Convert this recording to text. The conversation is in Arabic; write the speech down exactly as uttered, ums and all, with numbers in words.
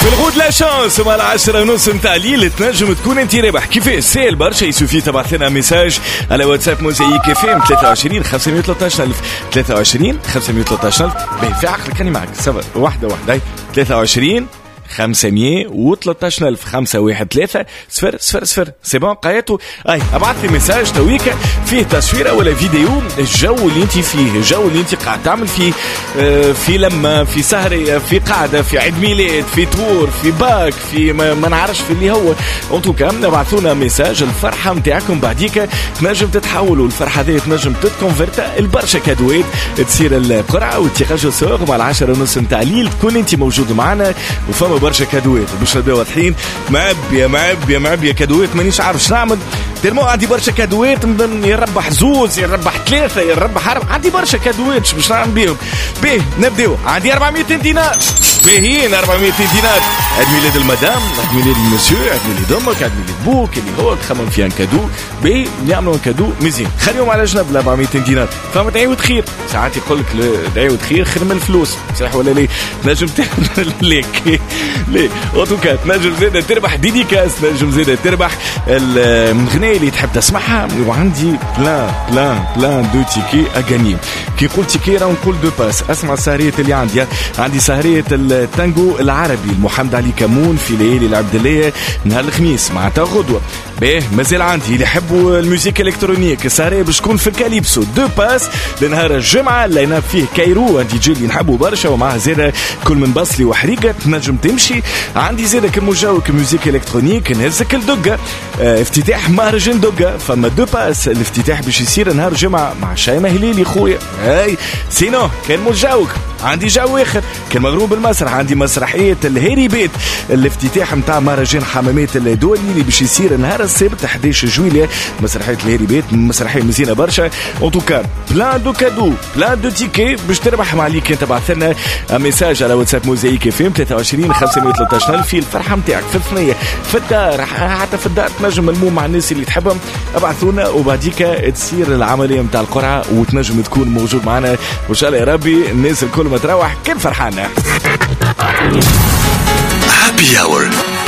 في الغود لا شانس مع العشرة ونص متاع الليل تنجم تكون انت رابح. كيفاش سهل برشا، يسوفي تبعث لنا ميساج على واتساب موزايك اف ام ثلاثة وعشرين خمسمية وثلاثة عشر ثلاثة وعشرين خمسمية وثلاثة عشر. باهي في عقلك كاني معك سبب واحدة واحدة. ثلاثة وعشرين خمسمية وثلاثة عشر ألف خمسة واحد ثلاثة صفر صفر صفر. سي بون قايته. اي ابعث لي ميساج تويك فيه تصويره ولا فيديو الجو اللي انت فيه، الجو اللي انت قاعد تعمل فيه، في لما في سهرة، في قاعده، في عيد ميلاد، في تور، في باك، في ما, ما نعرفش في اللي هو. ان توكا ابعثونا ميساج الفرحه نتاعكم، بعديك تنجم تتحولوا الفرحه هذه تنجم تتكونفرتا البرشا كادوات، تصير القرعه والتيراج الصور مع العشرة ونص نتاع الليل تكون انت موجود معنا. وفما برشا كادوات باش نبداو واضحين. معبيه معبيه معبيه كادوات مانيش عارف شنو نعمل. ترمو عندي برشا كادوات، يربح زوز، يربح ثلاثه، يربح أربعة. عندي برشا كادوات باش نعمل بيهم. باهي نبداو. عندي أربعمية دينار. باهيين أربعمية دينار. عيد ميلاد المدام، عيد ميلاد المسيو، عيد ميلاد امك، عيد ميلاد بوك اللي هو تخمم فيها كادو. باهي نعملوا كادو مزيان، خليهم على جنب ال أربعمية دينار. فما تعيود خير، ساعات يقول لك تعيود خير خير من الفلوس، صح ولا لا؟ نجم ليك ليه اوتوكا تنجم زيادة تربح ديديكاس، تنجم زيادة تربح الغناية اللي تحب تسمعها. وعندي بلان بلان بلان دو تيكي اغاني. كي نقول تيكي راه نقول دو باس. اسمع السهرية اللي عندي، عندي سهرية التانجو العربي المحمد علي كمون في ليالي العبد الله نهار الخميس معناتها غدوة. باهي مازال عندي اللي يحبوا الموسيقى الالكترونيك، السهرية باش تكون في الكاليبسو دو باس لنهار الجمعة اللي ينام فيه كايرو، دي جي اللي نحبوا برشا ومعه زيادة كل من بصلي وحريقة تنجم تمشي. عندي زيادة كموجاو كموسيقى الكترونيك نهزك الدقة. اه افتتاح مهرجان دقة، فما دو باس الافتتاح باش يصير نهار الجمعة مع شايمة هليلي خويا. هاي سينو كان موجاوك. عندي جو اخر كان مغروب المسرح، عندي مسرحيه الهيري بيت الافتتاح نتاع مهرجان حمامات الدولي اللي باش يصير نهار السبت أحد عشر جويلية. مسرحيه الهيري بيت مسرحيه مزيانه برشا. ان توكا بلان دو كادو بلان دو تيكي باش تربح مع ليك. انت بعث لنا ميساج على واتساب موزايك اف ام ثلاثة وعشرين خمسمية وثلاثة عشر في الفرحه نتاعك في الثنيه في الدار، حتى في الدار تنجم ملموم مع الناس اللي تحبهم. ابعثونا وبعديك تصير العمليه نتاع القرعه وتنجم تكون موجود معنا وان شاء الله يا ربي الناس الكل ما تروح كان فرحانة. هابي اور